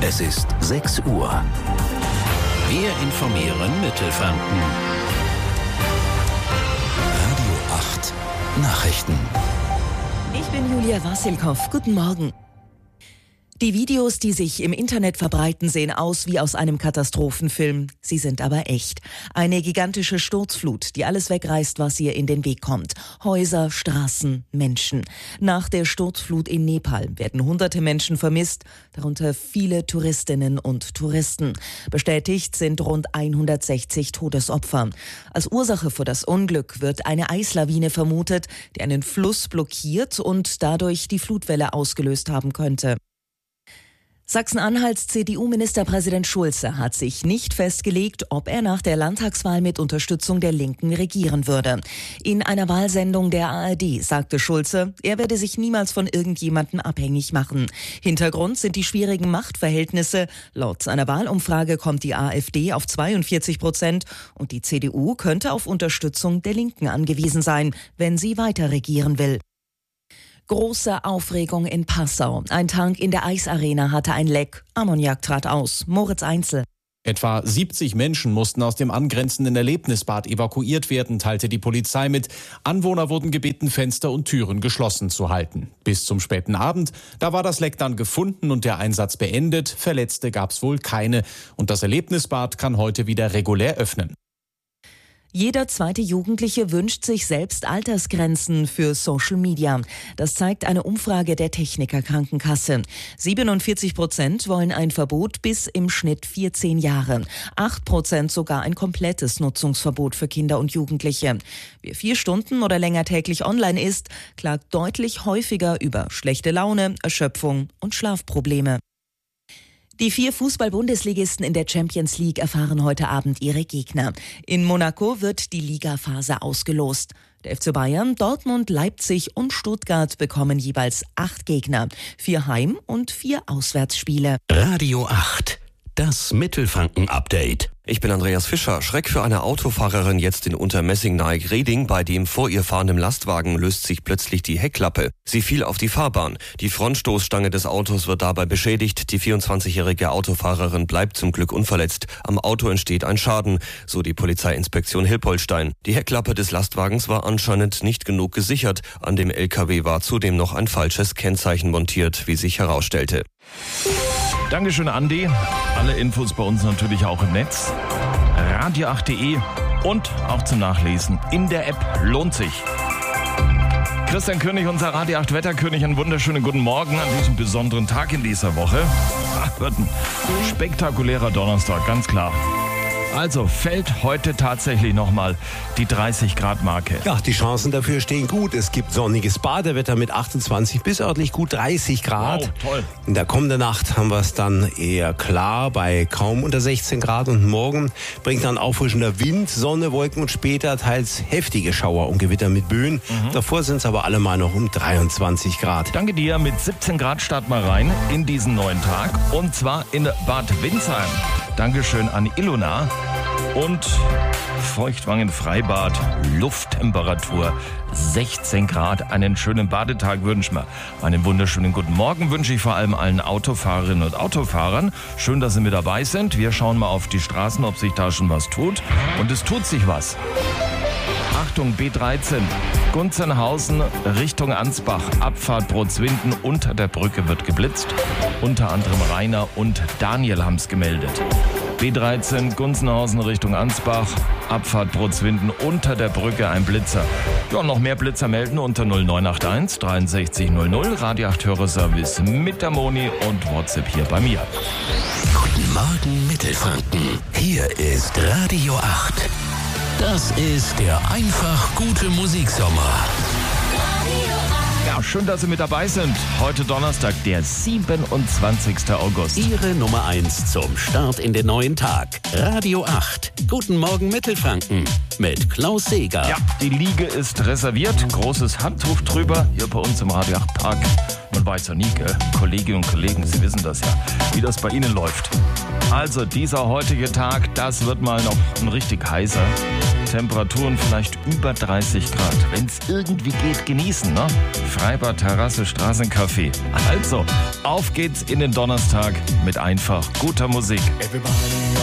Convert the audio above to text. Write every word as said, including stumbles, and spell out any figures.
Es ist sechs Uhr. Wir informieren Mittelfranken. Radio acht Nachrichten. Ich bin Julia Wassilkow. Guten Morgen. Die Videos, die sich im Internet verbreiten, sehen aus wie aus einem Katastrophenfilm. Sie sind aber echt. Eine gigantische Sturzflut, die alles wegreißt, was ihr in den Weg kommt. Häuser, Straßen, Menschen. Nach der Sturzflut in Nepal werden hunderte Menschen vermisst, darunter viele Touristinnen und Touristen. Bestätigt sind rund hundertsechzig Todesopfer. Als Ursache für das Unglück wird eine Eislawine vermutet, die einen Fluss blockiert und dadurch die Flutwelle ausgelöst haben könnte. Sachsen-Anhalts C D U-Ministerpräsident Schulze hat sich nicht festgelegt, ob er nach der Landtagswahl mit Unterstützung der Linken regieren würde. In einer Wahlsendung der A R D sagte Schulze, er werde sich niemals von irgendjemandem abhängig machen. Hintergrund sind die schwierigen Machtverhältnisse. Laut einer Wahlumfrage kommt die AfD auf zweiundvierzig Prozent und die C D U könnte auf Unterstützung der Linken angewiesen sein, wenn sie weiter regieren will. Große Aufregung in Passau. Ein Tank in der Eisarena hatte ein Leck. Ammoniak trat aus. Moritz Einzel. Etwa siebzig Menschen mussten aus dem angrenzenden Erlebnisbad evakuiert werden, teilte die Polizei mit. Anwohner wurden gebeten, Fenster und Türen geschlossen zu halten. Bis zum späten Abend, da war das Leck dann gefunden und der Einsatz beendet. Verletzte gab's wohl keine. Und das Erlebnisbad kann heute wieder regulär öffnen. Jeder zweite Jugendliche wünscht sich selbst Altersgrenzen für Social Media. Das zeigt eine Umfrage der Techniker Krankenkasse. siebenundvierzig Prozent wollen ein Verbot bis im Schnitt vierzehn Jahre. acht Prozent sogar ein komplettes Nutzungsverbot für Kinder und Jugendliche. Wer vier Stunden oder länger täglich online ist, klagt deutlich häufiger über schlechte Laune, Erschöpfung und Schlafprobleme. Die vier Fußball-Bundesligisten in der Champions League erfahren heute Abend ihre Gegner. In Monaco wird die Ligaphase ausgelost. Der F C Bayern, Dortmund, Leipzig und Stuttgart bekommen jeweils acht Gegner. Vier Heim- und vier Auswärtsspiele. Radio acht. Das Mittelfranken-Update. Ich bin Andreas Fischer. Schreck für eine Autofahrerin jetzt in Untermessing nahe Greding. Bei dem vor ihr fahrenden Lastwagen löst sich plötzlich die Heckklappe. Sie fiel auf die Fahrbahn. Die Frontstoßstange des Autos wird dabei beschädigt. Die vierundzwanzigjährige Autofahrerin bleibt zum Glück unverletzt. Am Auto entsteht ein Schaden, so die Polizeiinspektion Hilpoltstein. Die Heckklappe des Lastwagens war anscheinend nicht genug gesichert. An dem L K W war zudem noch ein falsches Kennzeichen montiert, wie sich herausstellte. Dankeschön, Andi. Alle Infos bei uns natürlich auch im Netz. radio acht punkt de und auch zum Nachlesen in der App. Lohnt sich. Christian König, unser Radio acht Wetterkönig, einen wunderschönen guten Morgen an diesem besonderen Tag in dieser Woche. Ach, wird ein spektakulärer Donnerstag, ganz klar. Also fällt heute tatsächlich nochmal die dreißig Grad Marke. Ja, die Chancen dafür stehen gut. Es gibt sonniges Badewetter mit achtundzwanzig bis örtlich gut dreißig Grad. Wow, toll. In der kommenden Nacht haben wir es dann eher klar bei kaum unter sechzehn Grad. Und morgen bringt dann auffrischender Wind, Sonne, Wolken und später teils heftige Schauer und Gewitter mit Böen. Mhm. Davor sind es aber alle mal noch um dreiundzwanzig Grad. Danke dir. Mit siebzehn Grad starten wir rein in diesen neuen Tag. Und zwar in Bad Windsheim. Dankeschön an Ilona. Und Feuchtwangen Freibad, Lufttemperatur sechzehn Grad. Einen schönen Badetag wünschen wir. Einen wunderschönen guten Morgen wünsche ich vor allem allen Autofahrerinnen und Autofahrern. Schön, dass Sie mit dabei sind. Wir schauen mal auf die Straßen, ob sich da schon was tut. Und es tut sich was. Achtung, B dreizehn, Gunzenhausen Richtung Ansbach, Abfahrt Brutzwinden, unter der Brücke wird geblitzt. Unter anderem Rainer und Daniel haben es gemeldet. B dreizehn, Gunzenhausen Richtung Ansbach, Abfahrt Brutzwinden, unter der Brücke ein Blitzer. Ja, noch mehr Blitzer melden unter null neun acht eins dreiundsechzig null null, Radio acht Hörerservice mit der Moni und WhatsApp hier bei mir. Guten Morgen Mittelfranken. Hier ist Radio acht. Das ist der einfach gute Musiksommer. Ja, schön, dass Sie mit dabei sind. Heute Donnerstag, der siebenundzwanzigsten August. Ihre Nummer eins zum Start in den neuen Tag. Radio acht. Guten Morgen Mittelfranken mit Klaus Seeger. Ja, die Liege ist reserviert. Großes Handtuch drüber. Hier bei uns im Radio acht Park. Man weiß ja nie, gell? Kolleginnen und Kollegen, Sie wissen das ja, wie das bei Ihnen läuft. Also dieser heutige Tag, das wird mal noch ein richtig heißer. Temperaturen vielleicht über dreißig Grad. Wenn es irgendwie geht, genießen, ne? Freibad, Terrasse, Straßencafé. Also, auf geht's in den Donnerstag mit einfach guter Musik. Everybody